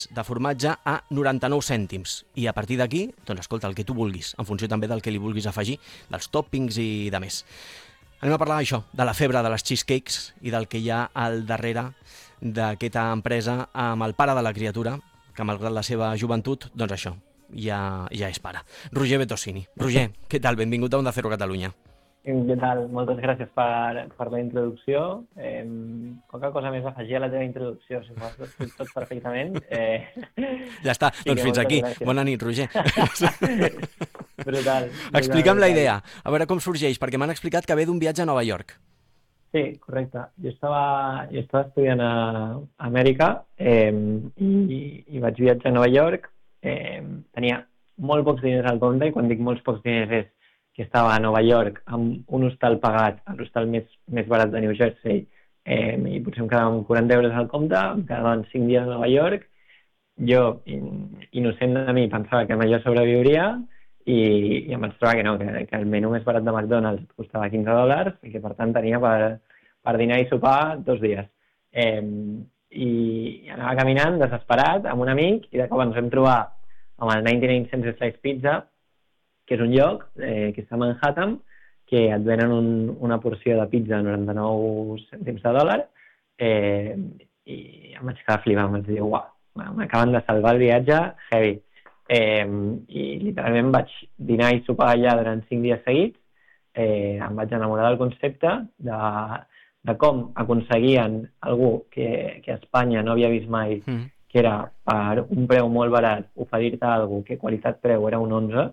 de formatge a 99 cèntims. I a partir d'aquí, doncs escolta, el que tu vulguis, en funció també del que li vulguis afegir, dels toppings i de més. Anem a parlar d'això, de la febre de les cheesecakes i del que hi ha al darrere d'aquesta empresa amb el pare de la criatura, que malgrat la seva joventut, doncs això, ja és pare. Roger Betosini. Roger, què tal? Benvingut a Onda Cero Catalunya. Què tal? Moltes gràcies per la introducció. Qualque cosa més a afegir a la teva introducció, si m'ho has descrit tot perfectament. Ja està, doncs fins aquí. Gràcies. Bona nit, Roger. Brutal. Explica'm la idea, a veure com sorgeix, perquè m'han explicat que ve d'un viatge a Nova York. Sí, correcte. Jo estava estudiant a Amèrica i vaig viatjar a Nova York. Tenia molt pocs diners al compte, i quan dic molts pocs diners és que estava a Nova York amb un hostal pagat, l'hostal més barat de New Jersey, i potser em quedaven 40 euros al compte, em quedaven 5 dies a Nova York. Jo, innocent de mi, pensava que amb allò sobreviuria i em vaig trobar que no, que el menú més barat de McDonald's costava $15 i que per tant tenia per dinar i sopar 2 dies. I anava caminant desesperat amb un amic i de cop ens vam trobar amb el 99 Cents Slice Pizza, que és un lloc que està a Manhattan, que et venen una porció de pizza a 99 cèntims de dòlar, i em vaig quedar flipant, em vaig dir, uau, m'acaben de salvar el viatge, heavy. I literalment vaig dinar i sopar allà durant 5 dies seguits, em vaig enamorar del concepte de com aconseguien algú que a Espanya no havia vist mai, que era per un preu molt barat oferir-te alguna que qualitat-preu era un 11.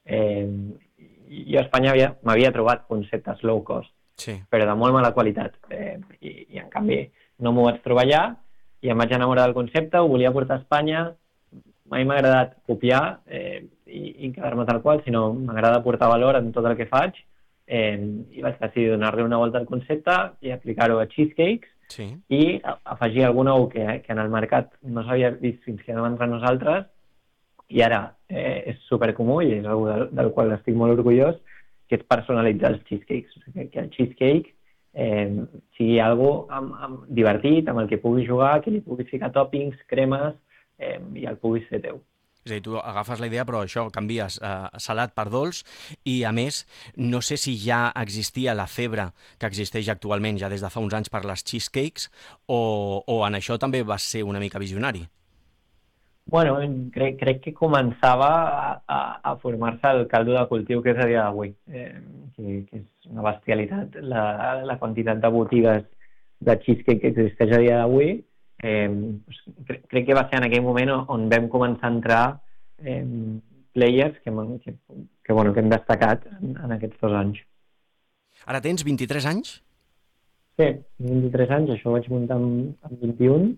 Jo a Espanya m'havia trobat conceptes low cost, sí, però de molt mala qualitat, i en canvi no m'ho vaig trobar allà i em vaig enamorar del concepte, ho volia portar a Espanya. Mai m'ha agradat copiar i quedar-me tal qual, sinó m'agrada portar valor en tot el que faig, i vaig decidir donar-li una volta al concepte i aplicar-ho a cheesecakes, sí, i afegir alguna que en el mercat no s'havia vist fins que no entre nosaltres, i ara és supercomú i és algo del qual estic molt orgullós, que és personalitzar els cheesecakes. O sigui, que el cheesecake sigui algo divertit, amb el que puguis jugar, que li puguis ficar toppings, cremes, i el puguis fer teu. És a dir, tu agafes la idea, però això, canvies salat per dolç, i a més, no sé si ja existia la febre que existeix actualment ja des de fa uns anys per les cheesecakes, o en això també vas ser una mica visionari. Bueno, crec que començava a formar-se el caldo de cultiu que és a dia d'avui, que és una bestialitat la quantitat de botigues de cheesecake que existeix a dia d'avui. Crec que va ser en aquell moment on vam començar a entrar players que hem destacat en aquests 2 anys. Ara tens 23 anys? Sí, 23 anys, això ho vaig muntar amb 21,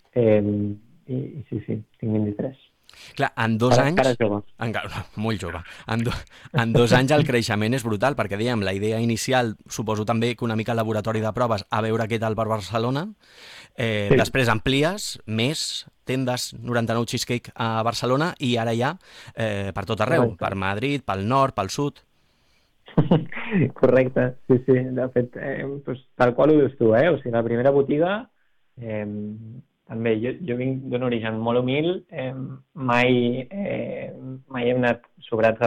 i sí, tinc 23. Clar, en 2 anys... Encara jove. Encara, molt jove. En 2 anys el creixement és brutal, perquè dèiem, la idea inicial, suposo també que una mica laboratori de proves, a veure què tal per Barcelona, sí. Després amplies, més tendes 99 Cheesecake a Barcelona, i ara ja per tot arreu, per Madrid, pel nord, pel sud. Correcte, sí. De fet, tal qual ho dius tu, o sigui, la primera botiga... També, jo vinc d'un origen molt humil, mai hem anat sobrats